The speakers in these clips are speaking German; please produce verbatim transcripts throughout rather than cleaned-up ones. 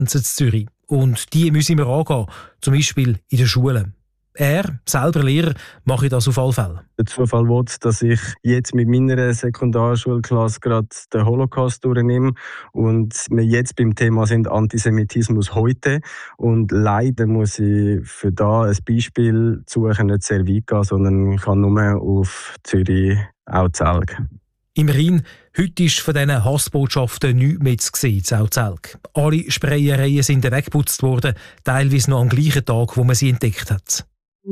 hätten sie in Zürich. Und die müssen wir angehen, zum Beispiel in den Schulen. Er, selber Lehrer, mache das auf alle Fälle. Der Zufall will, dass ich jetzt mit meiner Sekundarschulklasse gerade den Holocaust durchnehme und wir jetzt beim Thema sind Antisemitismus heute. Und leider muss ich für da ein Beispiel suchen, nicht sehr weit gehen, sondern ich kann nur auf Zürich, auch Zelg. Immerhin, heute ist von diesen Hassbotschaften nichts mehr zu sehen, in Zelg. Alle Sprayereien sind weggeputzt worden, teilweise noch am gleichen Tag, wo man sie entdeckt hat.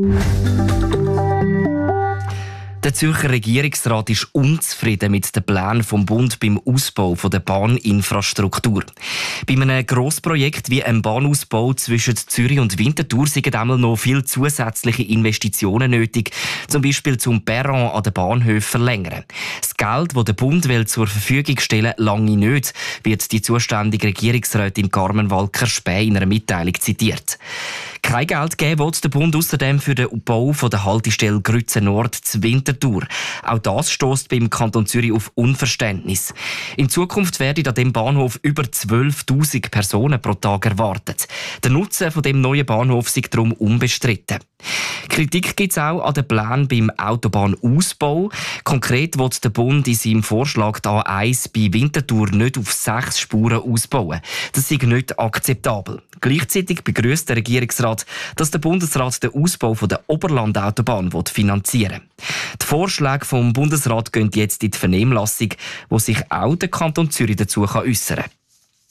Der Zürcher Regierungsrat ist unzufrieden mit den Plänen vom Bund beim Ausbau der Bahninfrastruktur. Bei einem Grossprojekt wie einem Bahnausbau zwischen Zürich und Winterthur sind einmal noch viele zusätzliche Investitionen nötig, zum Beispiel zum Perron an den Bahnhöfen verlängern. Das Geld, das der Bund will zur Verfügung stellen will, lange nicht, wird die zuständige Regierungsrätin Carmen Walker-Späh in einer Mitteilung zitiert. Kein Geld geben will der Bund außerdem für den Bau der Haltestelle Grütze Nord zu Winterthur. Auch das stösst beim Kanton Zürich auf Unverständnis. In Zukunft werden an dem Bahnhof über zwölftausend Personen pro Tag erwartet. Der Nutzen von dem neuen Bahnhof ist darum unbestritten. Kritik gibt es auch an den Plänen beim Autobahnausbau. Konkret will der Bund in seinem Vorschlag die A eins bei Winterthur nicht auf sechs Spuren ausbauen. Das ist nicht akzeptabel. Gleichzeitig begrüsst der Regierungsrat, dass der Bundesrat den Ausbau der Oberlandautobahn finanzieren will. Die Vorschläge vom Bundesrat gehen jetzt in die Vernehmlassung, wo sich auch der Kanton Zürich dazu äußern kann.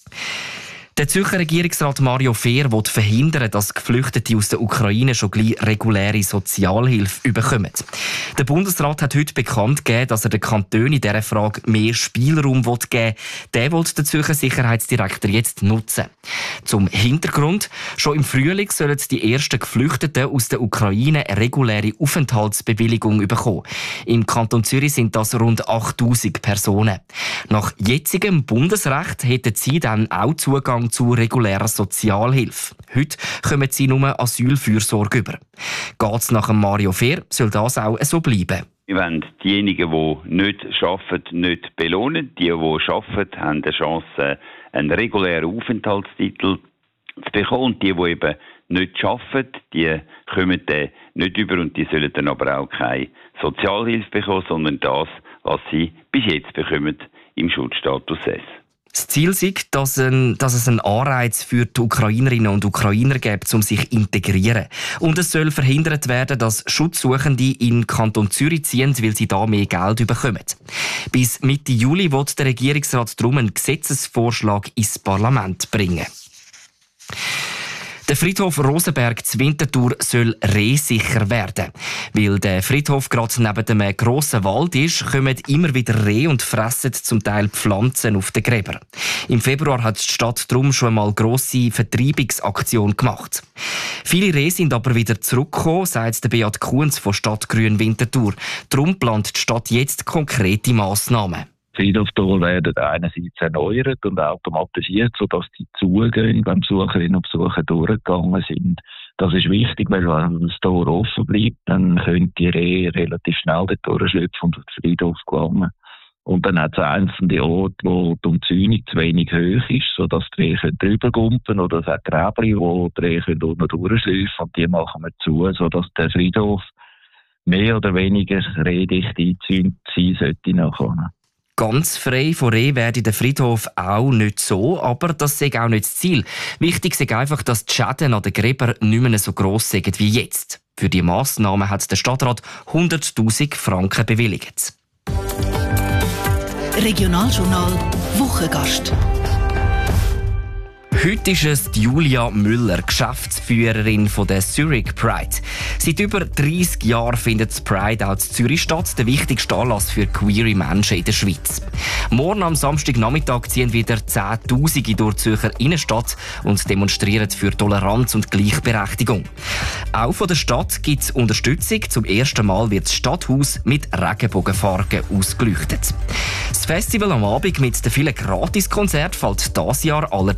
Der Zürcher Regierungsrat Mario Fehr will verhindern, dass Geflüchtete aus der Ukraine schon gleich reguläre Sozialhilfe bekommen. Der Bundesrat hat heute bekannt gegeben, dass er den Kantonen in dieser Frage mehr Spielraum geben will. Den will der Zürcher Sicherheitsdirektor jetzt nutzen. Zum Hintergrund: Schon im Frühling sollen die ersten Geflüchteten aus der Ukraine eine reguläre Aufenthaltsbewilligung bekommen. Im Kanton Zürich sind das rund achttausend Personen. Nach jetzigem Bundesrecht hätten sie dann auch Zugang zu regulärer Sozialhilfe. Heute kommen sie nur Asylfürsorge über. Geht es nach Mario Fehr, soll das auch so bleiben. Wir wollen diejenigen, die nicht arbeiten, nicht belohnen. Die, die arbeiten, haben eine Chance, einen regulären Aufenthaltstitel zu bekommen. Und die, die eben nicht arbeiten, die kommen den nicht über und die sollen dann aber auch keine Sozialhilfe bekommen, sondern das, was sie bis jetzt bekommen im Schutzstatus S. Das Ziel ist, dass, ein, dass es einen Anreiz für die Ukrainerinnen und Ukrainer gibt, um sich zu integrieren. Und es soll verhindert werden, dass Schutzsuchende in den Kanton Zürich ziehen, weil sie da mehr Geld bekommen. Bis Mitte Juli will der Regierungsrat darum einen Gesetzesvorschlag ins Parlament bringen. Der Friedhof Rosenberg zu Winterthur soll rehsicher werden. Weil der Friedhof gerade neben einem grossen Wald ist, kommen immer wieder Rehe und fressen zum Teil Pflanzen auf den Gräber. Im Februar hat die Stadt darum schon einmal grosse Vertreibungsaktion gemacht. Viele Rehe sind aber wieder zurückgekommen, sagt der Beat Kuhns von Stadtgrün Winterthur. Darum plant die Stadt jetzt konkrete Massnahmen. Die Friedhofstore werden einerseits erneuert und automatisiert, sodass die Zugänge beim Besucherinnen und Besucher durchgegangen sind. Das ist wichtig, weil wenn das Tor offen bleibt, dann können die Rehe relativ schnell dort durchschlüpfen und auf den Friedhof gelangen. Und dann hat es einzelne Orte, wo die Umzäunung zu wenig hoch ist, sodass die Rehe drüber gumpen, oder es hat Gräbchen, wo die Rehe unten durchschlüpfen, und die machen wir zu, sodass der Friedhof mehr oder weniger rehdicht eingezäunt sein sollte nachher. Ganz frei von Reh werde der Friedhof auch nicht so, aber das sei auch nicht das Ziel. Wichtig ist einfach, dass die Schäden an den Gräbern nicht mehr so gross sind wie jetzt. Für die Massnahmen hat der Stadtrat hunderttausend Franken bewilligt. Regionaljournal Wochengast. Heute ist es Julia Müller, Geschäftsführerin von der Zurich Pride. Seit über dreissig Jahren findet die Pride auch in Zürich statt, der wichtigste Anlass für queere Menschen in der Schweiz. Morgen am Samstagnachmittag ziehen wieder Zehntausende durch die Zürcher Innenstadt und demonstrieren für Toleranz und Gleichberechtigung. Auch von der Stadt gibt es Unterstützung. Zum ersten Mal wird das Stadthaus mit Regenbogenfarben ausgeleuchtet. Das Festival am Abend mit den vielen Gratiskonzerten fällt dieses Jahr allerdings aus.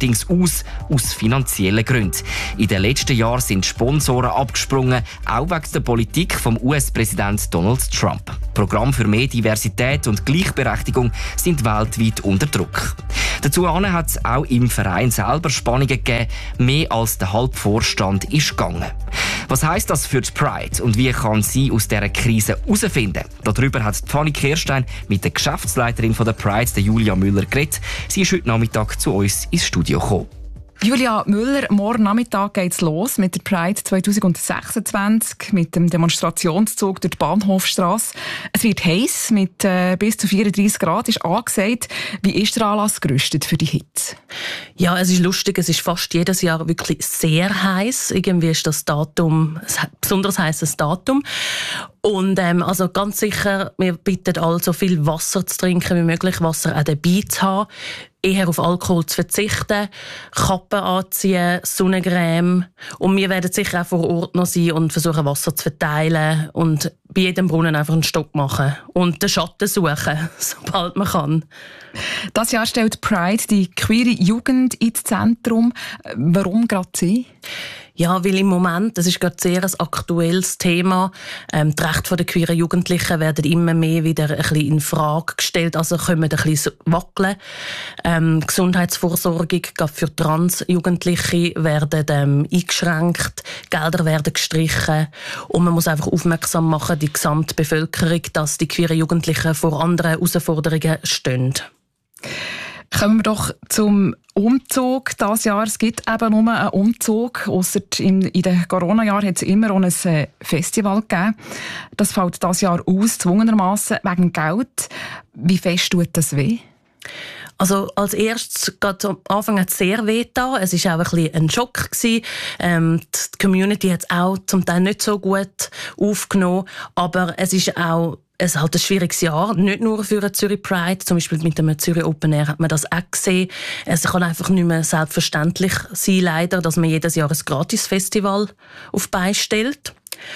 aus, aus finanziellen Gründen. In den letzten Jahren sind Sponsoren abgesprungen, auch wegen der Politik vom U S-Präsident Donald Trump. Programme für mehr Diversität und Gleichberechtigung sind weltweit unter Druck. Dazu hat es auch im Verein selber Spannungen gegeben. Mehr als der halbe Vorstand ist gegangen. Was heisst das für die Pride und wie kann sie aus dieser Krise herausfinden? Darüber hat Fanny Kirstein mit der Geschäftsleiterin von der Pride, der Julia Müller, geredet. Sie ist heute Nachmittag zu uns ins Studio gekommen. Julia Müller, morgen Nachmittag geht's los mit der Pride zwanzig sechsundzwanzig, mit dem Demonstrationszug durch die Bahnhofstrasse. Es wird heiß mit äh, bis zu vierunddreissig Grad, ist angesagt. Wie ist der Anlass gerüstet für die Hitze? Ja, es ist lustig, es ist fast jedes Jahr wirklich sehr heiß. Irgendwie ist das Datum, ein besonders heißes Datum. Und ähm, also ganz sicher, wir bitten alle, so viel Wasser zu trinken wie möglich, Wasser auch dabei zu haben, eher auf Alkohol zu verzichten, Kappen anziehen, Sonnencreme. Und wir werden sicher auch vor Ort noch sein und versuchen, Wasser zu verteilen und bei jedem Brunnen einfach einen Stopp machen und den Schatten suchen, sobald man kann. Das Jahr stellt Pride die queere Jugend ins Zentrum. Warum gerade sie? Ja, weil im Moment, das ist gerade sehr ein aktuelles Thema, ähm, die Rechte der queeren Jugendlichen werden immer mehr wieder ein bisschen in Frage gestellt, also können wir ein bisschen wackeln. Ähm, Gesundheitsvorsorge gerade für Trans-Jugendliche werden ähm, eingeschränkt, Gelder werden gestrichen und man muss einfach aufmerksam machen, die gesamte Bevölkerung, dass die queeren Jugendlichen vor anderen Herausforderungen stehen. Kommen wir doch zum Umzug dieses Jahr. Es gibt eben nur einen Umzug. Ausser in, in den Corona-Jahren hat es immer auch ein Festival gegeben. Das fällt dieses Jahr aus, zwungenermassen wegen Geld. Wie fest tut das weh? Also als erstes, gerade am Anfang hat es sehr weh getan. Es war auch ein bisschen ein Schock gewesen. Ähm, die Community hat es auch zum Teil nicht so gut aufgenommen. Aber es ist auch Es ist halt ein schwieriges Jahr, nicht nur für eine Zürich Pride, zum Beispiel mit dem Zürich Open Air hat man das auch gesehen. Es kann einfach nicht mehr selbstverständlich sein, leider, dass man jedes Jahr ein Gratis-Festival auf die Beine stellt.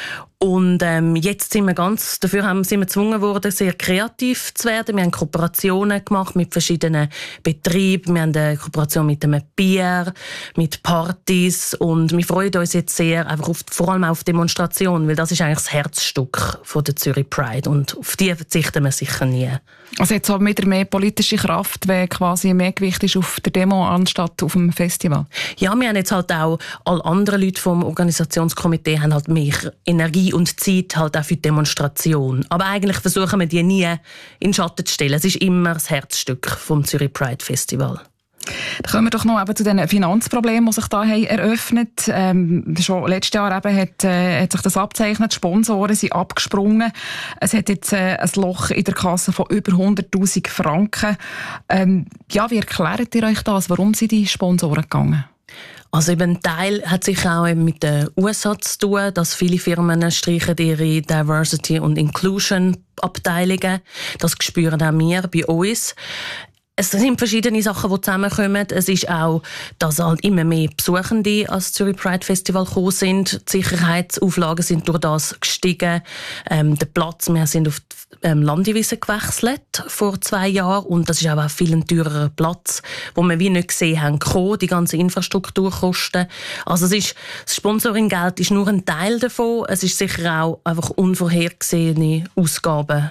Und ähm, jetzt sind wir ganz, dafür haben, sind wir gezwungen worden, sehr kreativ zu werden. Wir haben Kooperationen gemacht mit verschiedenen Betrieben. Wir haben eine Kooperation mit einem Bier, mit Partys. Und wir freuen uns jetzt sehr, einfach auf, vor allem auf Demonstrationen, weil das ist eigentlich das Herzstück von der Zürich Pride. Und auf die verzichten wir sicher nie. Also jetzt haben wir wieder mehr politische Kraft, wenn quasi mehr Gewicht ist auf der Demo anstatt auf dem Festival? Ja, wir haben jetzt halt auch, alle anderen Leute vom Organisationskomitee haben halt mehr Energie und Zeit halt auch für die Demonstration. Aber eigentlich versuchen wir die nie in den Schatten zu stellen. Es ist immer das Herzstück vom Zürich Pride Festival. Dann kommen wir doch noch eben zu den Finanzproblemen, die sich da haben eröffnet. Ähm, schon letztes Jahr eben hat, äh, hat sich das abzeichnet. Die Sponsoren sind abgesprungen. Es hat jetzt äh, ein Loch in der Kasse von über hunderttausend Franken. Ähm, ja, wie erklärt ihr euch das? Warum sind die Sponsoren gegangen? Also eben ein Teil hat sich auch eben mit den U S A zu tun, dass viele Firmen streichen ihre Diversity- und Inclusion-Abteilungen. Das spüren auch wir bei uns. Es sind verschiedene Sachen, die zusammenkommen. Es ist auch, dass halt immer mehr Besuchende ans Zürich Pride Festival gekommen sind. Die Sicherheitsauflagen sind durch das gestiegen. Ähm, der Platz, wir sind auf die ähm, Landewiese gewechselt vor zwei Jahren. Und das ist auch ein viel teurerer Platz, wo wir wie nicht gesehen haben, gekommen, die ganzen Infrastrukturkosten. Also es ist, das Sponsoringgeld ist nur ein Teil davon. Es ist sicher auch einfach unvorhergesehene Ausgaben.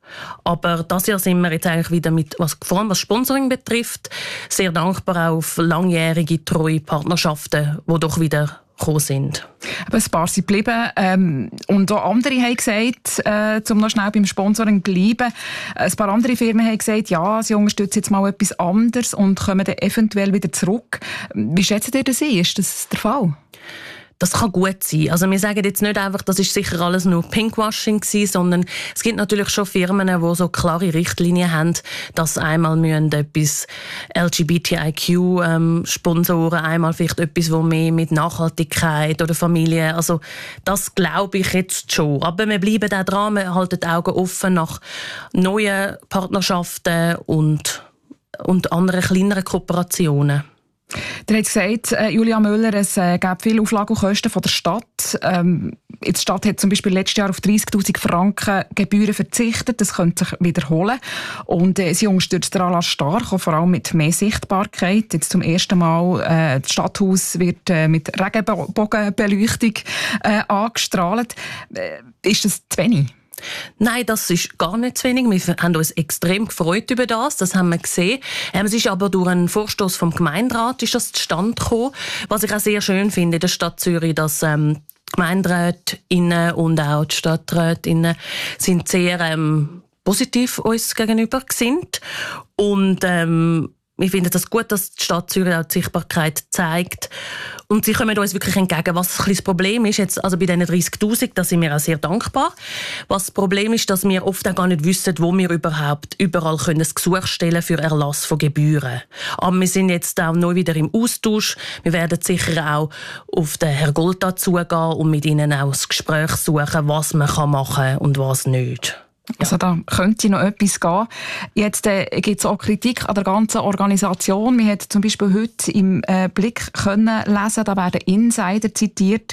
Aber das Jahr sind wir jetzt eigentlich wieder mit, was, vor allem was Sponsoring betrifft, sehr dankbar auch auf langjährige, treue Partnerschaften, die doch wieder gekommen sind. Aber ein paar sind geblieben. Ähm, und auch andere haben gesagt, äh, um noch schnell beim Sponsoring zu bleiben, ein paar andere Firmen haben gesagt, ja, sie unterstützen jetzt mal etwas anderes und kommen dann eventuell wieder zurück. Wie schätzt ihr das ein? Ist das der Fall? Das kann gut sein. Also wir sagen jetzt nicht einfach, das ist sicher alles nur Pinkwashing gewesen, sondern es gibt natürlich schon Firmen, die so klare Richtlinien haben, dass einmal müssen etwas L G B T I Q ähm, sponsoren, einmal vielleicht etwas, wo mehr mit Nachhaltigkeit oder Familie, also das glaube ich jetzt schon. Aber wir bleiben auch dran, wir halten die Augen offen nach neuen Partnerschaften und, und anderen kleineren Kooperationen. Der hat gesagt, äh, Julia Müller, es äh, gab viele Auflagen und Kosten von der Stadt. Ähm, die Stadt hat zum Beispiel letztes Jahr auf dreissigtausend Franken Gebühren verzichtet. Das könnte sich wiederholen. Und äh, sie unterstützt Rala stark, auch vor allem mit mehr Sichtbarkeit. Jetzt zum ersten Mal äh, das Stadthaus wird äh, mit Regenbogenbeleuchtung äh, angestrahlt. Äh, ist das zu wenig? Nein, das ist gar nicht zu wenig. Wir haben uns extrem gefreut über das. Das haben wir gesehen. Ähm, es ist aber durch einen Vorstoß vom Gemeinderat ist das zustande gekommen. Was ich auch sehr schön finde in der Stadt Zürich, dass ähm, die Gemeinderätinnen und auch die Stadträtinnen sind sehr ähm, positiv uns gegenüber gesinnt. Und ähm, wir finden das gut, dass die Stadt Zürich auch die Sichtbarkeit zeigt. Und sie kommen uns wirklich entgegen. Was ein das Problem ist, jetzt, also bei diesen dreissigtausend, da sind wir auch sehr dankbar. Was das Problem ist, dass wir oft auch gar nicht wissen, wo wir überhaupt überall können ein Gesuch stellen für Erlass von Gebühren. Aber wir sind jetzt auch neu wieder im Austausch. Wir werden sicher auch auf den Herrn Golta zugehen und mit ihnen auch das Gespräch suchen, was man machen kann und was nicht. Also da könnte noch etwas gehen. Jetzt äh, gibt es auch Kritik an der ganzen Organisation. Wir haben zum Beispiel heute im äh, Blick können lesen, da werden Insider zitiert,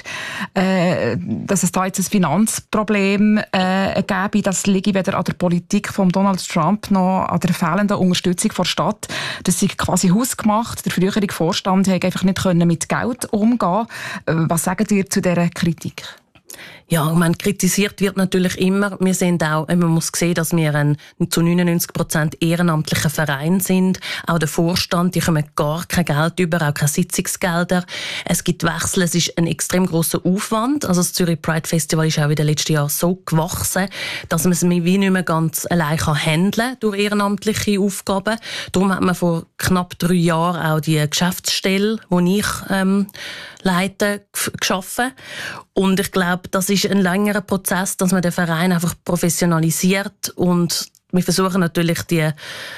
äh, dass es da jetzt ein Finanzproblem äh, gäbe. Das liege weder an der Politik von Donald Trump noch an der fehlenden Unterstützung der Stadt. Das sei quasi hausgemacht. Der frühere Vorstand hätte einfach nicht können mit Geld umgehen. Äh, was sagen ihr zu dieser Kritik? Ja, man kritisiert wird natürlich immer. Wir sind auch, man muss sehen, dass wir ein zu neunundneunzig Prozent ehrenamtlicher Verein sind. Auch der Vorstand, die kommen gar kein Geld über, auch keine Sitzungsgelder. Es gibt Wechsel, es ist ein extrem grosser Aufwand. Also das Zürich Pride Festival ist auch in den letzten Jahren so gewachsen, dass man es wie nicht mehr ganz allein handeln kann durch ehrenamtliche Aufgaben. Darum hat man vor knapp drei Jahren auch die Geschäftsstelle, die ich ähm, leite, geschaffen. Und ich glaube, das ist ein längerer Prozess, dass man den Verein einfach professionalisiert, und wir versuchen natürlich die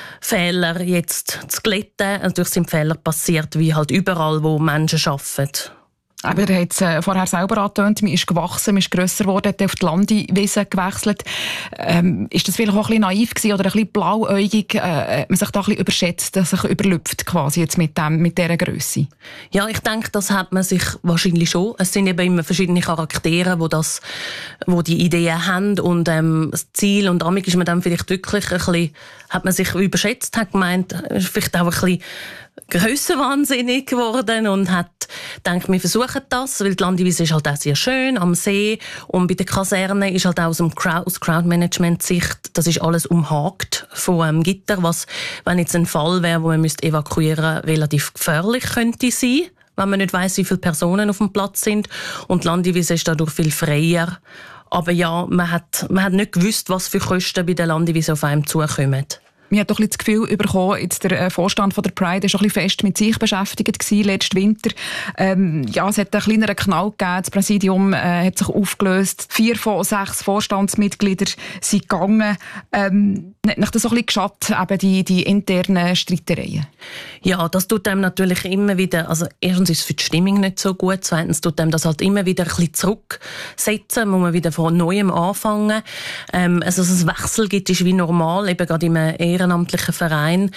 Fehler jetzt zu glätten. Natürlich sind Fehler passiert, wie halt überall, wo Menschen arbeiten. Aber er hat es äh, vorher selber angetönt, man ist gewachsen, man ist grösser geworden, hat auf die Landewesen gewechselt. Ähm, ist das vielleicht auch ein bisschen naiv gewesen oder ein bisschen blauäugig, äh, hat man sich da ein bisschen überschätzt, dass sich überlüpft quasi jetzt mit, dem, mit dieser Grösse? Ja, ich denke, das hat man sich wahrscheinlich schon. Es sind eben immer verschiedene Charaktere, die das, wo die Ideen haben und ähm, das Ziel, und damit ist man dann vielleicht wirklich ein bisschen, hat man sich überschätzt, hat gemeint, vielleicht auch ein bisschen grössenwahnsinnig geworden und hat gedacht, wir versuchen das, weil die Landewiese ist halt auch sehr schön am See, und bei den Kasernen ist halt auch aus, dem Crowd, aus Crowd-Management-Sicht, das ist alles umhakt von einem Gitter, was, wenn jetzt ein Fall wäre, wo man müsste evakuieren, relativ gefährlich könnte sein, wenn man nicht weiss, wie viele Personen auf dem Platz sind, und die Landewiese ist dadurch viel freier. Aber ja, man hat, man hat nicht gewusst, was für Kosten bei der Landewiese auf einem zukommen. Man hat doch ein bisschen das Gefühl bekommen, jetzt der Vorstand von der Pride war schon ein bisschen fest mit sich beschäftigt gewesen, letzten Winter. Ähm, ja, es hat einen kleineren Knall gegeben, das Präsidium äh, hat sich aufgelöst, vier von sechs Vorstandsmitglieder sind gegangen. Ähm, hat nicht das so ein bisschen geschadet, eben die, die internen Streitereien? Ja, das tut einem natürlich immer wieder, also erstens ist es für die Stimmung nicht so gut, zweitens tut einem das halt immer wieder ein bisschen zurücksetzen, muss man wieder von Neuem anfangen. Ähm, also dass es Wechsel gibt, ist wie normal, eben gerade im ehrenamtlichen Verein.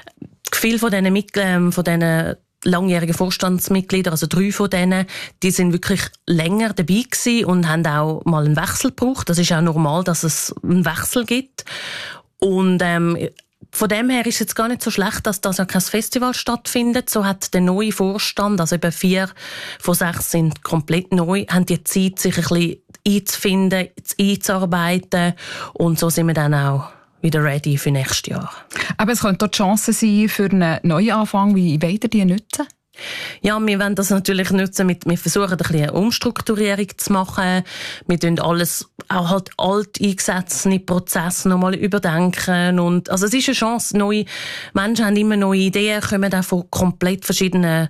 Viele von diesen Mitgliedern, von diesen langjährigen Vorstandsmitglieder, also drei von denen, die sind wirklich länger dabei gewesen und haben auch mal einen Wechsel gebraucht. Das ist auch normal, dass es einen Wechsel gibt. Und ähm, von dem her ist es jetzt gar nicht so schlecht, dass da ja kein Festival stattfindet. So hat der neue Vorstand, also eben vier von sechs sind komplett neu, haben die Zeit, sich ein bisschen einzufinden, einzuarbeiten, und so sind wir dann auch wieder ready für nächstes Jahr. Aber es könnte auch die Chance sein für einen Neuanfang. Wie wollt ihr die nutzen? Ja, wir wollen das natürlich nutzen. Mit, wir versuchen ein bisschen eine Umstrukturierung zu machen. Wir tun alles, auch halt alt eingesetzte Prozesse nochmal überdenken. Und, also es ist eine Chance. Neue Menschen haben immer neue Ideen, kommen auch von komplett verschiedenen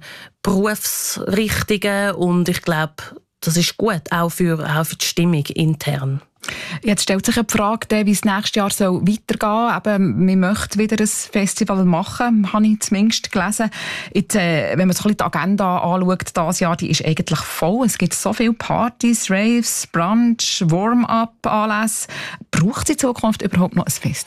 Berufsrichtungen. Und ich glaube, das ist gut, auch für, auch für die Stimmung intern. Jetzt stellt sich die Frage, wie es nächstes Jahr soll weitergehen soll. Eben, wir möchten wieder ein Festival machen, habe ich zumindest gelesen. Jetzt, äh, wenn man so ein bisschen die Agenda anschaut, dieses Jahr, die ist eigentlich voll. Es gibt so viele Partys, Raves, Brunch, Warm-up-Anlässe. Braucht es in Zukunft überhaupt noch ein Festival?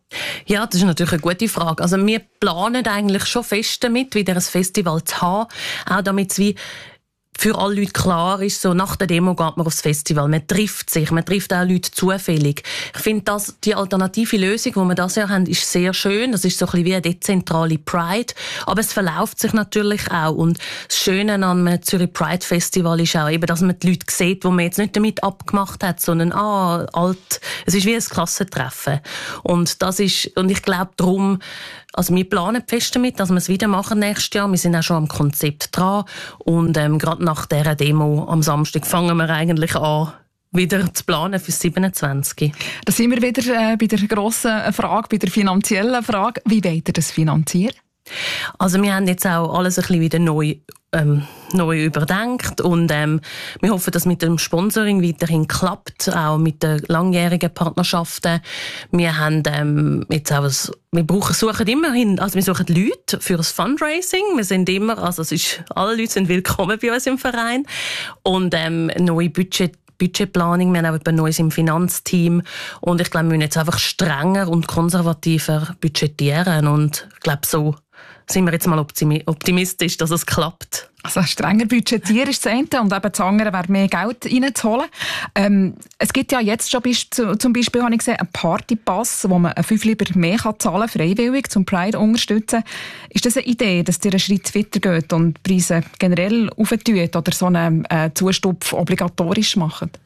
Ja, das ist natürlich eine gute Frage. Also wir planen eigentlich schon fest damit, wieder ein Festival zu haben, auch damit es wie für alle Leute klar ist, so nach der Demo geht man aufs Festival. Man trifft sich, man trifft auch Leute zufällig. Ich finde, dass die alternative Lösung, die wir das Jahr haben, ist sehr schön. Das ist so ein bisschen wie eine dezentrale Pride. Aber es verläuft sich natürlich auch. Und das Schöne am Zürich Pride Festival ist auch eben, dass man die Leute sieht, die man jetzt nicht damit abgemacht hat, sondern ah, alt. Es ist wie ein Klassentreffen. Und das ist, und ich glaube darum, also wir planen fest damit, dass wir es wieder machen nächstes Jahr. Wir sind auch schon am Konzept dran. Und ähm, gerade nach dieser Demo am Samstag fangen wir eigentlich an, wieder zu planen für siebenundzwanzig. Da sind wir wieder äh, bei der grossen Frage, bei der finanziellen Frage. Wie wollt ihr das finanzieren? Also wir haben jetzt auch alles ein bisschen wieder neu, ähm, neu überdenkt und ähm, wir hoffen, dass mit dem Sponsoring weiterhin klappt, auch mit den langjährigen Partnerschaften. Wir haben ähm, jetzt auch ein, wir brauchen, suchen immerhin, also wir suchen Leute für das Fundraising. Wir sind immer, also es ist, alle Leute sind willkommen bei uns im Verein und ähm, neue Budget Budgetplanung, wir haben auch etwas Neues im Finanzteam und ich glaube, wir müssen jetzt einfach strenger und konservativer budgetieren und ich glaube, so sind wir jetzt mal optimistisch, dass es klappt. Also strenger budgetieren ist das eine und eben das andere wäre mehr Geld reinzuholen. Ähm, es gibt ja jetzt schon bis, zum Beispiel, habe ich gesehen, einen Partypass, wo man fünf lieber mehr kann zahlen kann, freiwillig, zum Pride unterstützen. Ist das eine Idee, dass ihr einen Schritt weiter geht und die Preise generell aufentun oder so einen äh, Zustupf obligatorisch macht?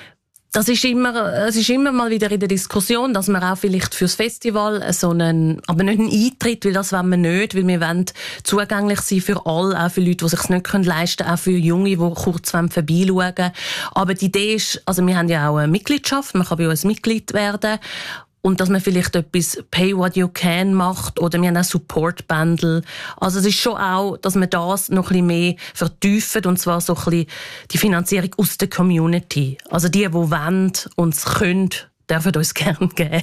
Das ist immer, es ist immer mal wieder in der Diskussion, dass man auch vielleicht fürs Festival so einen, aber nicht einen Eintritt, weil das wollen wir nicht, weil wir wollen zugänglich sein für alle, auch für Leute, die sich es nicht leisten können, auch für Junge, die kurz vorbeischauen wollen. Aber die Idee ist, also wir haben ja auch eine Mitgliedschaft, man kann bei uns Mitglied werden. Und dass man vielleicht etwas Pay What You Can macht oder wir haben auch Support-Bundle. Also es ist schon auch, dass man das noch ein bisschen mehr vertiefen und zwar so ein bisschen die Finanzierung aus der Community. Also die, die wollen und es können, dürfen uns gerne geben.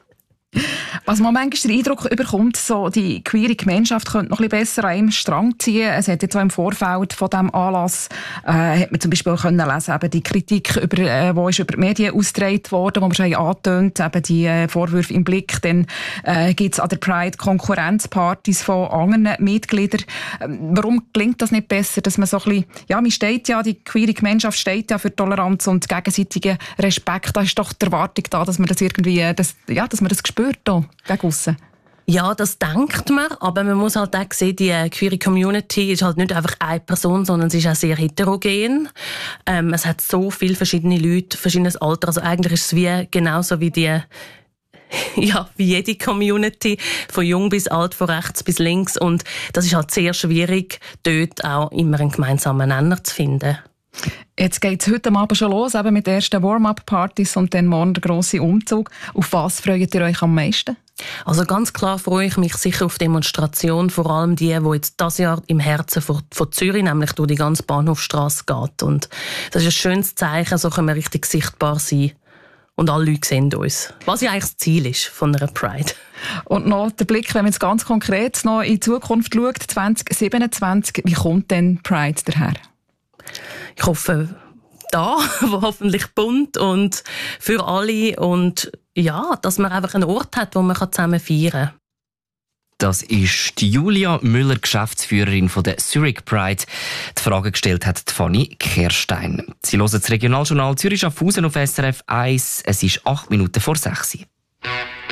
Was man manchmal den Eindruck bekommt, so die queere Gemeinschaft könnte noch ein bisschen besser an einem Strang ziehen. Es hat jetzt auch im Vorfeld von diesem Anlass äh, hat man zum Beispiel können lesen, eben die Kritik, über, äh, die ist über die Medien ausgetragen worden, wo man schon angetönt, eben die äh, Vorwürfe im Blick. Dann äh, gibt es an der Pride Konkurrenzpartys von anderen Mitgliedern. Ähm, warum gelingt das nicht besser, dass man so ein bisschen, ja, man steht ja, die queere Gemeinschaft steht ja für Toleranz und gegenseitigen Respekt. Da ist doch die Erwartung da, dass man das irgendwie, das, ja, dass man das spürt. Da, gegen aussen. Ja, das denkt man, aber man muss halt auch sehen, die queere Community ist halt nicht einfach eine Person, sondern sie ist auch sehr heterogen. Ähm, es hat so viele verschiedene Leute, verschiedenes Alter, also eigentlich ist es wie, genauso wie die, ja, wie jede Community, von jung bis alt, von rechts bis links und das ist halt sehr schwierig, dort auch immer einen gemeinsamen Nenner zu finden. Jetzt geht es heute Abend schon los, eben mit den ersten Warm-up-Partys und dann morgen der grosse Umzug. Auf was freut ihr euch am meisten? Also ganz klar freue ich mich sicher auf Demonstrationen, vor allem die, die jetzt dieses Jahr im Herzen von, von Zürich, nämlich durch die ganze Bahnhofstrasse geht. Und das ist ein schönes Zeichen, so können wir richtig sichtbar sein. Und alle Leute sehen uns. Was ja eigentlich das Ziel ist von einer Pride. Und noch der Blick, wenn man jetzt ganz konkret noch in die Zukunft schaut, zwanzig siebenundzwanzig, wie kommt denn Pride daher? Ich hoffe, da, wo hoffentlich bunt und für alle und ja, dass man einfach einen Ort hat, wo man zusammen feiern kann. Das ist die Julia Müller, Geschäftsführerin von der Zurich Pride. Die Frage gestellt hat die Fanny Kerstein. Sie hören das Regionaljournal Zürich-Schaffhausen auf S R F eins. Es ist acht Minuten vor sechs.